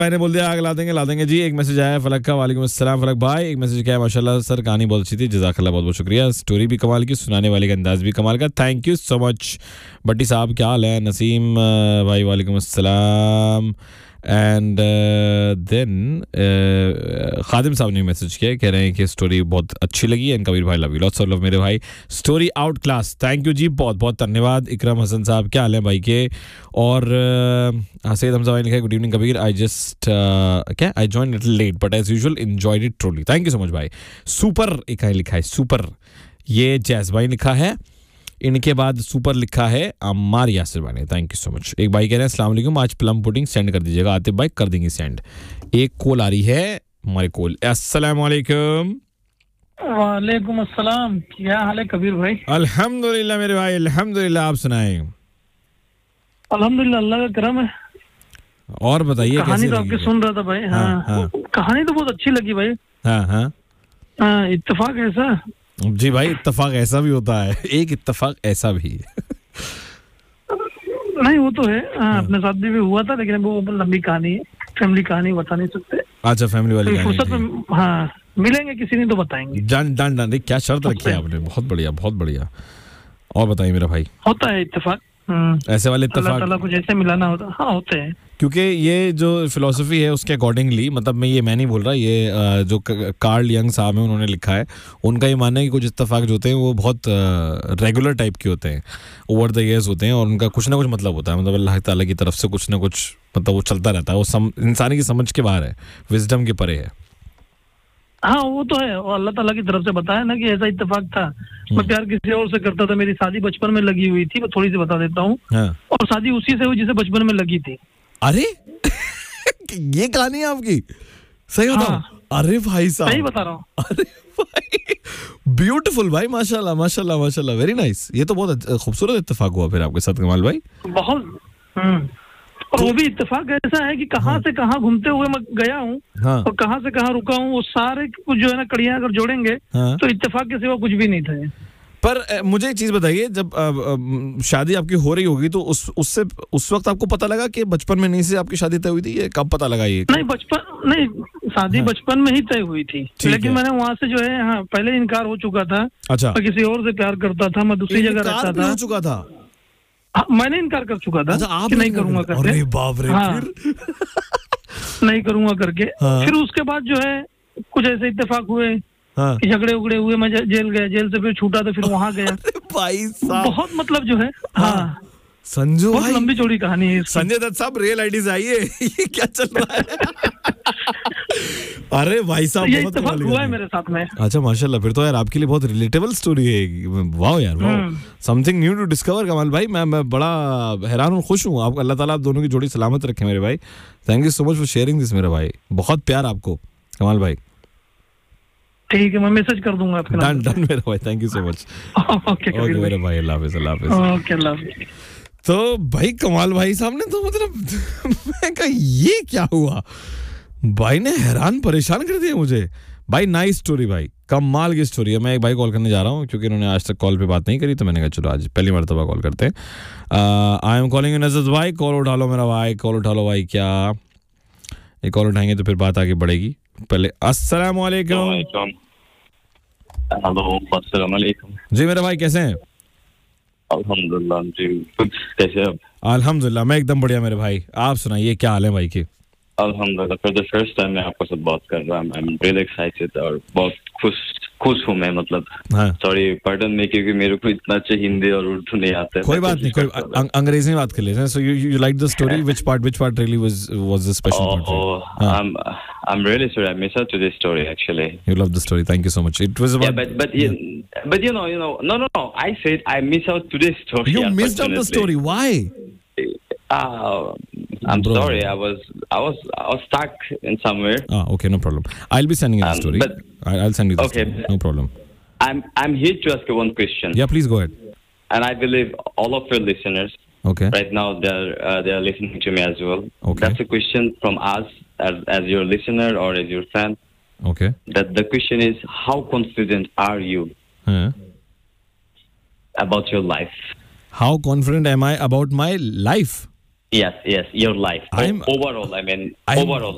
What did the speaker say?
मैंने बोल दिया आग ला देंगे जी। एक मैसेज आया फलक का, वालेकुम अस्सलाम फलक भाई। एक मैसेज क्या है, माशाल्लाह सर कहानी बहुत अच्छी थी, जज़ाकल्लाह, बहुत बहुत शुक्रिया। स्टोरी भी कमाल की, सुनाने वाले का अंदाज भी कमाल का, थैंक यू सो मच। भट्टी साहब क्या हाल है? नसीम भाई वालेकुम अस्सलाम। एंड देन खादिम साहब ने मैसेज किया, कह रहे हैं कि स्टोरी बहुत अच्छी लगी। एंड कबीर भाई love you, lots of love मेरे भाई, story out class, thank you जी, बहुत बहुत धन्यवाद। इकराम हसन साहब क्या हाल है भाई के? और सैयद हमजा भाई लिखा है, good evening Kabir, I just क्या I join little late but as usual enjoyed it truly, thank you so much भाई। सुपर एक लिखा है, सुपर, ये जैज़ भाई लिखा है। इनके बाद सुपर लिखा है अम्मार यासिर भाई ने, थैंक यू सो मच। एक भाई कह रहे हैं अस्सलाम वालेकुम, आज प्लम पुडिंग सेंड कर दीजिएगा। आतिफ भाई कर देंगे सेंड। एक कॉल आ रही है हमारे कॉल। अस्सलाम वालेकुम। वालेकुम अस्सलाम, क्या हाल है कबीर भाई? अल्हम्दुलिल्लाह मेरे भाई, अल्हम्दुलिल्लाह, आप सुनाएं। अल्हम्दुलिल्लाह, अल्लाह का करम है। और बताइए कहानी तो आपकी सुन रहा था भाई। हाँ, कहानी तो बहुत अच्छी लगी भाई। हाँ, इत्तेफाक ऐसा जी भाई, इत्तेफाक ऐसा भी होता है, एक इत्तेफाक ऐसा भी नहीं, वो तो है। अपने साथ भी हुआ था, लेकिन वो लंबी कहानी है, फैमिली कहानी बता नहीं सकते। अच्छा, फैमिली वाली कहानी फुर्सत में हाँ मिलेंगे किसी दिन तो बताएंगे। जान क्या शर्त रखी है आपने, बहुत बढ़िया बहुत बढ़िया। और बताइए मेरा भाई। होता है इत्तेफाक, ऐसे वाले इत्तेफाक अल्लाह ताला कुछ ऐसे मिलाना होता। हाँ, होते हैं, क्योंकि ये जो फिलोसफी है उसके अकॉर्डिंगली, मतलब मैं नहीं बोल रहा, ये जो कार्ल यंग साहब हैं उन्होंने लिखा है, उनका ये मानना है कि कुछ इत्तेफाक जो होते हैं वो बहुत रेगुलर टाइप के होते हैं, ओवर द ईयर्स होते हैं, और उनका कुछ ना कुछ मतलब होता है, मतलब अल्लाह ताला की तरफ से कुछ ना कुछ मतलब वो चलता रहता है, वो इंसानी की समझ के बाहर है, विजडम के परे है। हाँ वो तो है, और अल्लाह ताला की तरफ से बताया ना कि ऐसा इत्तेफाक था। मैं प्यार किसी और से करता था, मेरी शादी बचपन में लगी हुई थी, मैं थोड़ी सी बता देता हूँ। और शादी उसी से हुई जिसे बचपन में लगी थी। अरे ये कहानी है आपकी? सही बताओ? हाँ। अरे भाई साहब, सही बता रहा हूँ। अरे भाई, ब्यूटीफुल भाई, माशाल्लाह माशाल्लाह माशाल्लाह, वेरी नाइस। ये तो बहुत खूबसूरत इत्तेफाक हुआ फिर आपके साथ कमाल भाई। बहुत। और वो भी इत्तेफाक ऐसा है कि कहाँ से कहाँ घूमते हुए मैं गया हूँ, और कहाँ से कहाँ रुका हूँ, वो सारे कुछ जो है ना कड़ियाँ अगर जोड़ेंगे तो इत्तेफाक के सिवा कुछ भी नहीं था। पर मुझे एक चीज बताइए, जब शादी आपकी हो रही होगी तो उस वक्त आपको पता लगा कि बचपन में नहीं से आपकी शादी तय हुई थी? ये कब पता लगा? ये नहीं, शादी बचपन में ही तय हुई थी, लेकिन मैंने वहाँ से जो है पहले इनकार हो चुका था। अच्छा, मैं किसी और से प्यार करता था, मैं दूसरी जगह रहता था। हो चुका था? मैंने इनकार कर चुका था कि नहीं करूंगा करके। अरे बाप रे, फिर नहीं करूंगा करके। फिर उसके बाद जो है कुछ ऐसे इत्तेफाक हुए, झगड़े उगड़े हुए, मैं जेल गया, जेल से फिर छूटा तो फिर वहां गया। भाई साहब, बहुत मतलब जो है संजू बहुत लंबी चौड़ी कहानी है। संजय दत्त साहब, रियल आईडी आइए, ये क्या चल रहा है? अरे भाई साहब, ये इत्तेफाक हुआ है मेरे साथ में। अच्छा माशाल्लाह, फिर तो यार आपके लिए बहुत रिलेटेबल स्टोरी है। वाह यार, वाह, समथिंग न्यू टू डिस्कवर कमाल भाई। मैं बड़ा हैरान हूँ, खुश हूँ। आप अल्लाह ताला आप दोनों की जोड़ी सलामत रखे मेरे भाई। Thank you so much for sharing this मेरा भाई, बहुत प्यार आपको कमाल भाई। ठीक है, मैं मैसेज कर दूंगा आपके नाम। डन मेरा भाई, thank you so much. Okay मेरे भाई, अल्लाह हाफिज़, अल्लाह हाफिज़। ओके, अल्लाह हाफिज़। तो भाई कमाल भाई साहब ने तो मतलब मैं कहा ये क्या हुआ, भाई ने हैरान परेशान कर दिया मुझे भाई। नाइस स्टोरी भाई, कमाल की स्टोरी है। मैं एक भाई कॉल करने जा रहा हूँ, क्योंकि इन्होंने आज तक कॉल पे बात नहीं करी, तो मैंने कहा चलो आज पहली मरतबा कॉल करते हैं। आई एम कॉलिंग यू नज़र भाई, कॉल उठा लो मेरा भाई, कॉल उठा लो भाई। क्या ये कॉल उठाएंगे तो फिर बात आगे बढ़ेगी। पहले अस्सलाम वालेकुम। हेलो, अस्सलाम वालेकुम जी मेरे भाई, कैसे हैं? अल्हम्दुलिल्लाह जी, कैसे आप? अल्हम्दुलिल्लाह, मैं एकदम बढ़िया मेरे भाई। आप सुनाइए, क्या हाल है भाई की? अल्हम्दुलिल्लाह, फॉर द फर्स्ट टाइम मैं आपके साथ बात कर रहा हूँ। आई एम रियली एक्साइटेड और बहुत खुश हूँ मैं, मतलब सॉरी पार्डन में, क्योंकि मेरे को इतना अच्छा हिंदी और उर्दू नहीं आता है। कोई बात नहीं, कोई अंग्रेजी में बात कर लेते हैं। So you like the story, which part really was the special part? I'm really sorry, I missed out to this story actually. You love the story, thank you so much. It was about but you know, no, I said I missed out to this story. You missed out the story, why? I'm sorry, I was stuck in somewhere. Okay, no problem. I'll be sending you the story. But I'll send you the story. No problem. I'm here to ask you one question. Yeah, please go ahead. And I believe all of your listeners, okay, right now they are listening to me as well. Okay. That's a question from us as your listener or as your fan. Okay. That the question is, how confident are you about your life? How confident am I about my life? Yes, your life. Overall, I mean, overall.